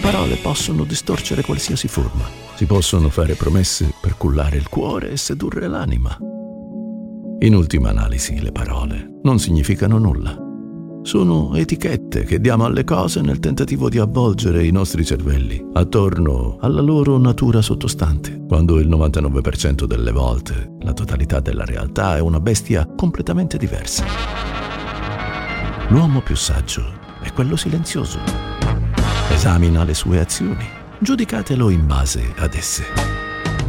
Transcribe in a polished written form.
parole possono distorcere qualsiasi forma. Si possono fare promesse per cullare il cuore e sedurre l'anima. In ultima analisi, le parole non significano nulla. Sono etichette che diamo alle cose nel tentativo di avvolgere i nostri cervelli attorno alla loro natura sottostante, quando il 99% delle volte la totalità della realtà è una bestia completamente diversa. L'uomo più saggio è quello silenzioso. Esamina le sue azioni, giudicatelo in base ad esse.